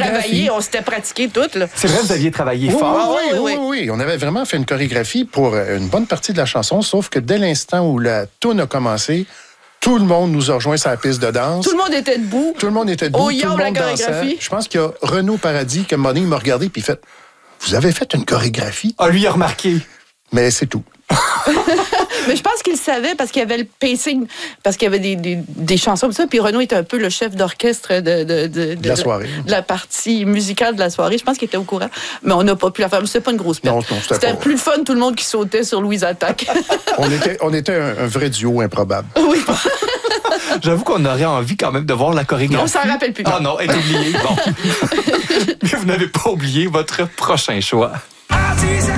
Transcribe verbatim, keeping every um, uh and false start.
travaillé, on s'était pratiqué toutes. Là. C'est vrai, vous aviez travaillé oui, fort. Oui, oui, oui, oui, oui. On avait vraiment fait une chorégraphie pour une bonne partie de la chanson, sauf que dès l'instant où la toune a commencé, tout le monde nous a rejoint sur la piste de danse. Tout le monde était debout. Tout le monde était debout. Au tout yard, le monde la chorégraphie. dansait. Je pense qu'il y a Renaud Paradis qui, à un moment donné, il m'a regardé et il fait « Vous avez fait une chorégraphie? » Ah, lui, il a remarqué. Mais c'est tout. Mais je pense qu'il savait parce qu'il y avait le pacing, parce qu'il y avait des, des, des chansons comme ça. Puis Renaud était un peu le chef d'orchestre de, de, de, de la soirée. De la partie musicale de la soirée. Je pense qu'il était au courant. Mais on n'a pas pu la faire. C'était pas une grosse perte. Non, non, c'était c'était pas... plus le fun, tout le monde qui sautait sur Louise Attaque. on était, on était un, un vrai duo improbable. Oui. J'avoue qu'on aurait envie quand même de voir la chorégraphie. On s'en rappelle plus. Ah non, elle est oubliée. Bon. Mais vous n'avez pas oublié votre prochain choix.